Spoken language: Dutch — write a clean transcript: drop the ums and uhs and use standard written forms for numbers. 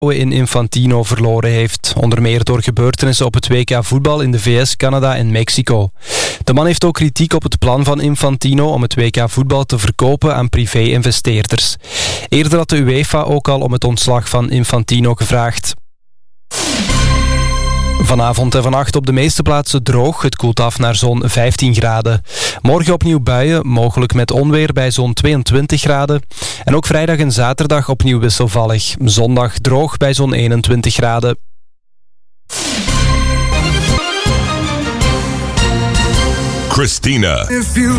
in Infantino verloren heeft. Onder meer door gebeurtenissen op het WK voetbal in de VS, Canada en Mexico. De man heeft ook kritiek op het plan van Infantino om het WK voetbal te verkopen aan privé-investeerders. Eerder had de UEFA ook al om het ontslag van Infantino gevraagd. Vanavond en vannacht op de meeste plaatsen droog. Het koelt af naar zo'n 15 graden. Morgen opnieuw buien, mogelijk met onweer bij zo'n 22 graden. En ook vrijdag en zaterdag opnieuw wisselvallig. Zondag droog bij zo'n 21 graden. Christina.